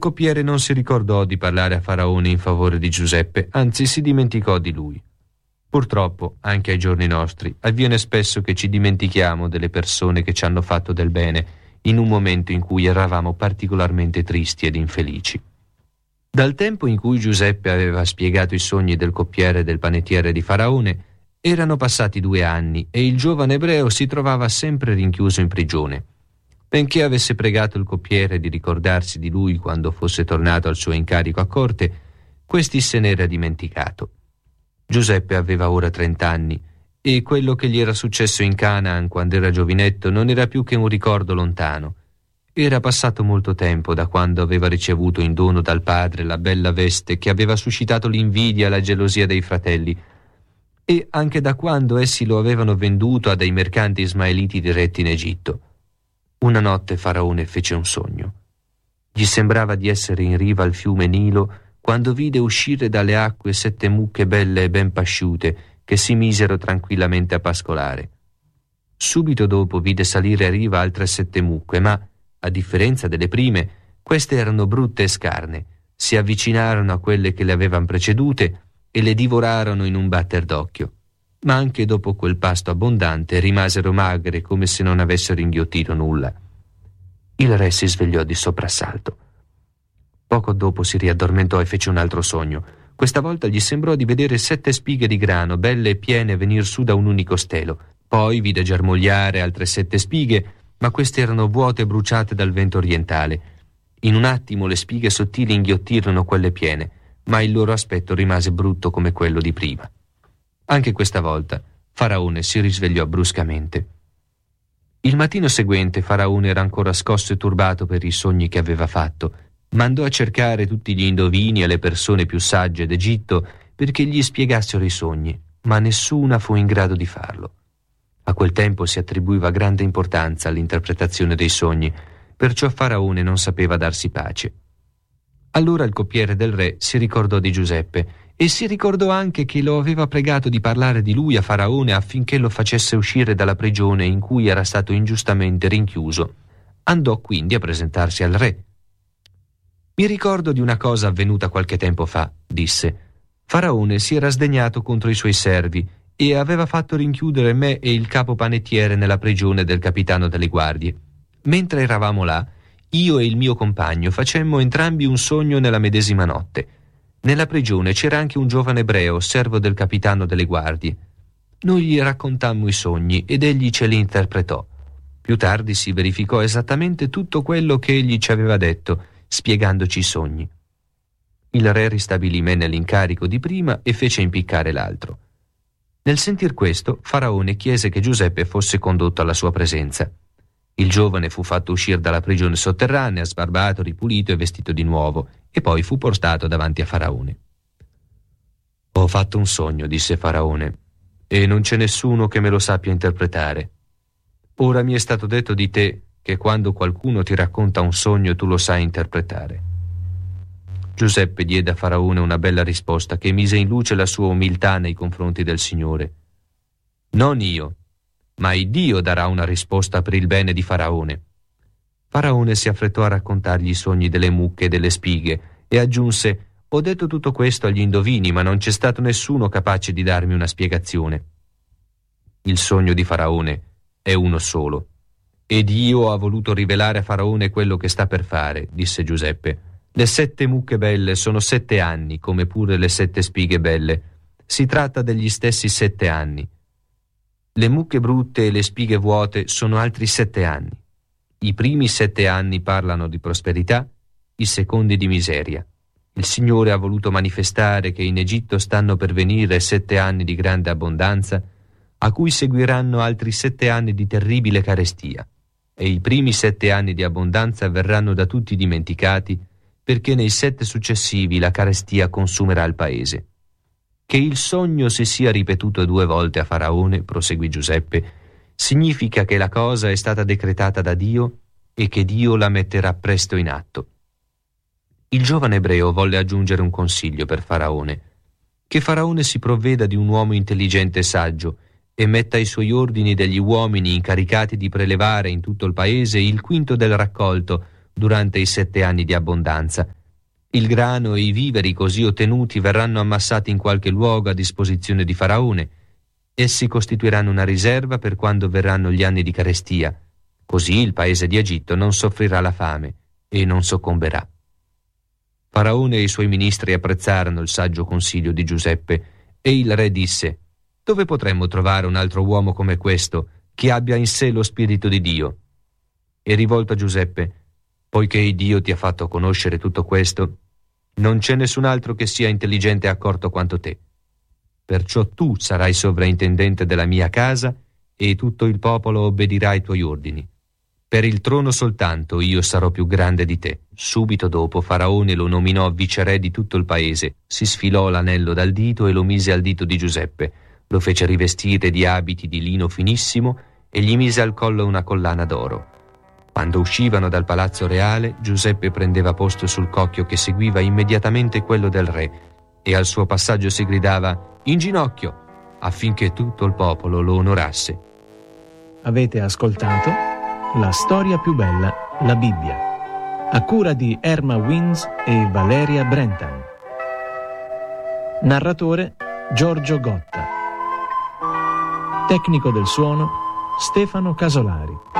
coppiere non si ricordò di parlare a Faraone in favore di Giuseppe, anzi si dimenticò di lui. Purtroppo, anche ai giorni nostri, avviene spesso che ci dimentichiamo delle persone che ci hanno fatto del bene in un momento in cui eravamo particolarmente tristi ed infelici. Dal tempo in cui Giuseppe aveva spiegato i sogni del coppiere e del panettiere di Faraone, erano passati 2 anni e il giovane ebreo si trovava sempre rinchiuso in prigione. Benché avesse pregato il coppiere di ricordarsi di lui quando fosse tornato al suo incarico a corte, questi se n'era dimenticato. Giuseppe aveva ora 30 anni e quello che gli era successo in Canaan quando era giovinetto non era più che un ricordo lontano. Era passato molto tempo da quando aveva ricevuto in dono dal padre la bella veste che aveva suscitato l'invidia e la gelosia dei fratelli, e anche da quando essi lo avevano venduto a dei mercanti ismaeliti diretti in Egitto. Una notte Faraone fece un sogno. Gli sembrava di essere in riva al fiume Nilo quando vide uscire dalle acque 7 mucche belle e ben pasciute che si misero tranquillamente a pascolare. Subito dopo vide salire a riva altre 7 mucche, ma, a differenza delle prime, queste erano brutte e scarne. Si avvicinarono a quelle che le avevano precedute e le divorarono in un batter d'occhio. Ma anche dopo quel pasto abbondante rimasero magre come se non avessero inghiottito nulla. Il re si svegliò di soprassalto. Poco dopo si riaddormentò e fece un altro sogno. Questa volta gli sembrò di vedere 7 spighe di grano, belle e piene, venir su da un unico stelo. Poi vide germogliare altre 7 spighe, ma queste erano vuote e bruciate dal vento orientale. In un attimo le spighe sottili inghiottirono quelle piene, ma il loro aspetto rimase brutto come quello di prima. Anche questa volta Faraone si risvegliò bruscamente. Il mattino seguente Faraone era ancora scosso e turbato per i sogni che aveva fatto. Mandò a cercare tutti gli indovini e le persone più sagge d'Egitto perché gli spiegassero i sogni, ma nessuna fu in grado di farlo. A quel tempo si attribuiva grande importanza all'interpretazione dei sogni, perciò Faraone non sapeva darsi pace. Allora il coppiere del re si ricordò di Giuseppe e si ricordò anche che lo aveva pregato di parlare di lui a Faraone affinché lo facesse uscire dalla prigione in cui era stato ingiustamente rinchiuso. Andò quindi a presentarsi al re. «Mi ricordo di una cosa avvenuta qualche tempo fa», disse. «Faraone si era sdegnato contro i suoi servi e aveva fatto rinchiudere me e il capo panettiere nella prigione del capitano delle guardie. Mentre eravamo là, io e il mio compagno facemmo entrambi un sogno nella medesima notte. Nella prigione c'era anche un giovane ebreo, servo del capitano delle guardie. Noi gli raccontammo i sogni ed egli ce li interpretò. Più tardi si verificò esattamente tutto quello che egli ci aveva detto, spiegandoci i sogni. Il re ristabilì me nell'incarico di prima e fece impiccare l'altro. Nel sentir questo, Faraone chiese che Giuseppe fosse condotto alla sua presenza. Il giovane fu fatto uscire dalla prigione sotterranea, sbarbato, ripulito e vestito di nuovo, e poi fu portato davanti a Faraone. «Ho fatto un sogno», disse Faraone, «e non c'è nessuno che me lo sappia interpretare. Ora mi è stato detto di te che quando qualcuno ti racconta un sogno tu lo sai interpretare». Giuseppe diede a Faraone una bella risposta che mise in luce la sua umiltà nei confronti del Signore. «Non io, ma il Dio darà una risposta per il bene di Faraone». Faraone si affrettò a raccontargli i sogni delle mucche e delle spighe e aggiunse: «Ho detto tutto questo agli indovini, ma non c'è stato nessuno capace di darmi una spiegazione». «Il sogno di Faraone è uno solo, e Dio ha voluto rivelare a Faraone quello che sta per fare», disse Giuseppe. «Le 7 mucche belle sono 7 anni, come pure le 7 spighe belle. Si tratta degli stessi 7 anni. Le mucche brutte e le spighe vuote sono altri 7 anni. I primi 7 anni parlano di prosperità, i secondi di miseria. Il Signore ha voluto manifestare che in Egitto stanno per venire 7 anni di grande abbondanza, a cui seguiranno altri 7 anni di terribile carestia, e i primi 7 anni di abbondanza verranno da tutti dimenticati, perché nei 7 successivi la carestia consumerà il paese. Che il sogno si sia ripetuto 2 volte a Faraone, proseguì Giuseppe, significa che la cosa è stata decretata da Dio e che Dio la metterà presto in atto». Il giovane ebreo volle aggiungere un consiglio per Faraone: che Faraone si provveda di un uomo intelligente e saggio e metta ai suoi ordini degli uomini incaricati di prelevare in tutto il paese il quinto del raccolto, durante i 7 anni di abbondanza. Il grano e i viveri così ottenuti verranno ammassati in qualche luogo a disposizione di Faraone. Essi costituiranno una riserva per quando verranno gli anni di carestia. Così il paese di Egitto non soffrirà la fame e non soccomberà. Faraone e i suoi ministri apprezzarono il saggio consiglio di Giuseppe e il re disse: «Dove potremmo trovare un altro uomo come questo che abbia in sé lo spirito di Dio?» E rivolto a Giuseppe: «Poiché Dio ti ha fatto conoscere tutto questo, non c'è nessun altro che sia intelligente e accorto quanto te. Perciò tu sarai sovraintendente della mia casa e tutto il popolo obbedirà ai tuoi ordini. Per il trono soltanto io sarò più grande di te». Subito dopo Faraone lo nominò viceré di tutto il paese, si sfilò l'anello dal dito e lo mise al dito di Giuseppe, lo fece rivestire di abiti di lino finissimo e gli mise al collo una collana d'oro. Quando uscivano dal palazzo reale, Giuseppe prendeva posto sul cocchio che seguiva immediatamente quello del re e al suo passaggio si gridava «In ginocchio!» affinché tutto il popolo lo onorasse. Avete ascoltato La storia più bella, la Bibbia, a cura di Erma Wins e Valeria Brentan. Narratore Giorgio Gotta. Tecnico del suono Stefano Casolari.